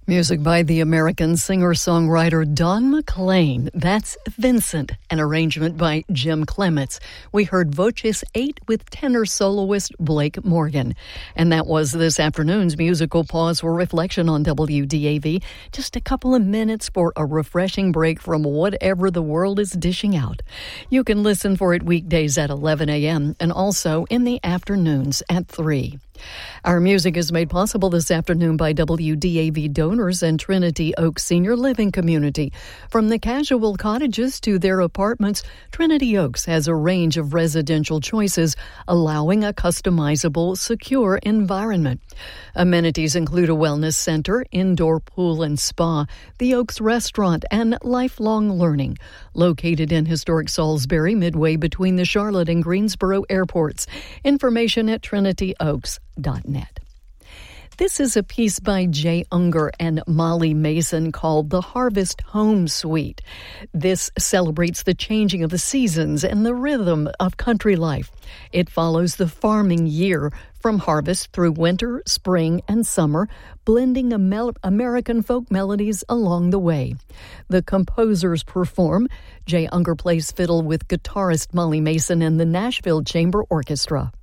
Music by the American singer-songwriter Don McLean. That's Vincent, an arrangement by Jim Clements. We heard Voces 8 with tenor soloist Blake Morgan. And that was this afternoon's musical pause for reflection on WDAV. Just a couple of minutes for a refreshing break from whatever the world is dishing out. You can listen for it weekdays at 11 a.m. and also in the afternoons at 3. Our music is made possible this afternoon by WDAV donors and Trinity Oaks Senior Living Community. From the casual cottages to their apartments, Trinity Oaks has a range of residential choices, allowing a customizable, secure environment. Amenities include a wellness center, indoor pool and spa, the Oaks restaurant, and lifelong learning. Located in historic Salisbury, midway between the Charlotte and Greensboro airports. Information at trinityoaks.net. This is a piece by Jay Unger and Molly Mason called The Harvest Home Suite. This celebrates the changing of the seasons and the rhythm of country life. It follows the farming year from harvest through winter, spring, and summer, blending American folk melodies along the way. The composers perform. Jay Unger plays fiddle with guitarist Molly Mason and the Nashville Chamber Orchestra.